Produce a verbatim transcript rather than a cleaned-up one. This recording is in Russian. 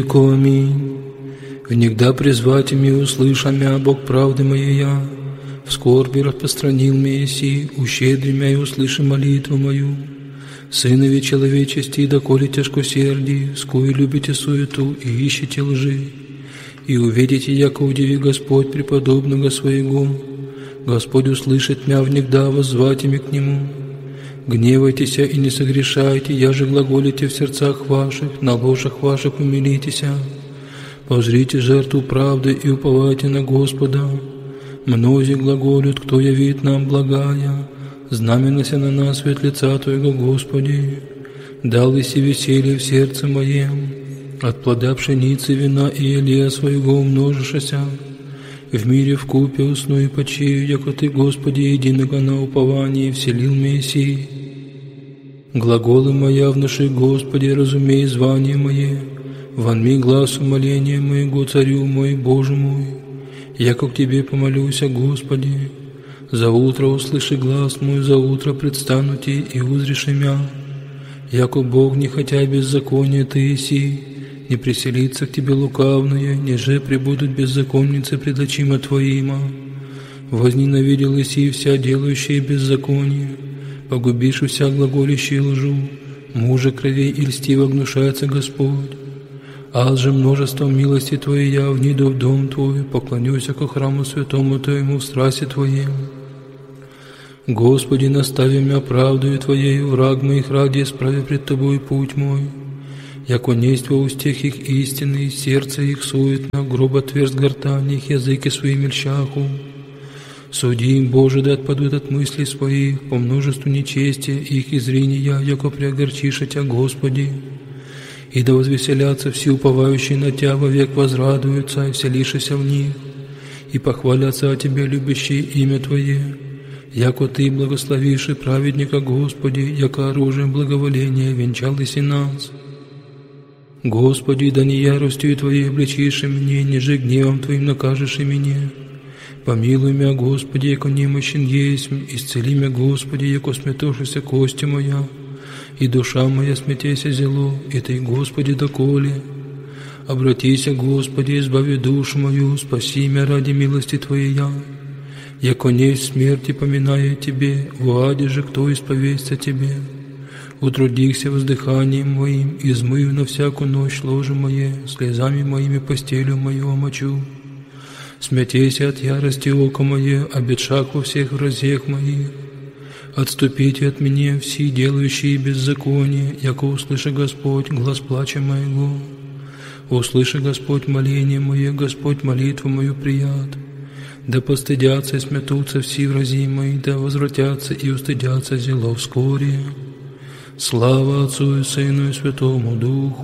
Аминь. Внегда призвать ими услыша мя, Бог правды моя, в скорби распространил Месси, ущедри мя и услыши молитву мою. Сынови человечести, доколе тяжкосердии, скую любите суету и ищете лжи. И увидите, яко удиви Господь преподобного своего. Господь услышит мя внегда, воззвать ими к Нему. Гневайтесь и не согрешайте, я же глаголите в сердцах ваших, на ложах ваших умилитесь. Позрите жертву правды и уповайте на Господа. Мнози глаголют, кто явит нам благая, знаменася на нас свет лица Твоего, Господи. Дал и си веселье в сердце моем, от плода пшеницы, вина и елея своего умножишься. В мире вкупе усну и почию, яко Ты, Господи, единого на уповании вселил Мессии. Глаголы моя внуши, Господи, разумей звание мое, вонми глаз умоления моего, Царю мой, Боже мой. Яко к Тебе помолюся, Господи, за утро услыши глаз мой, за утро предстану Ти и узреши мя. Яко Бог, не хотя беззакония Ты иси, не приселится к Тебе лукавное, неже пребудут беззаконницы пред очима Твоима. Возненавидел иси вся делающие беззаконие, погубишь вся глаголящие лжу, мужа кровей и льстиво гнушается Господь. Аз же множеством милости Твоей я вниду в дом Твой, поклонюсь ко храму святому Твоему в страсти Твоем. Господи, настави мя правдою Твоею, враг моих ради исправи пред Тобой путь мой. Яко несть во устех их истины, сердце их суетно, гроб отверст гортани их, языки свои мельчаху. Суди им, Боже, да отпадут от мыслей своих, по множеству нечестия их изрения, яко приогорчиша Тя, Господи. И да возвеселятся все уповающие на Тя, вовек возрадуются, и вселишися в них, и похвалятся о Тебе, любящие имя Твое. Яко Ты благословишь праведника, Господи, яко оружием благоволения венчал иси нас. Господи, да не яростью Твоей обличишь мне, ниже гневом Твоим накажешь и меня. Помилуй мя, Господи, яко немощен есть, исцели мя, Господи, яко сметошися кости моя, и душа моя смятеся зело, и Ты, Господи, доколе. Обратися, Господи, избави душу мою, спаси мя ради милости Твоей я. Яко несть смерти поминая Тебе, в аде же кто исповестся Тебе. Утрудихся воздыханием моим, измыв на всякую ночь ложе мое, слезами моими постелью мою омочу. Смятейся от ярости око мое, обетшак во всех вразех моих. Отступите от меня все делающие беззаконие, яко услыши Господь глас плача моего. Услыши Господь моление мое, Господь молитву мою прият. Да постыдятся и смятутся все врази мои, да возвратятся и устыдятся зело вскоре. Слава Отцу и Сыну и Святому Духу.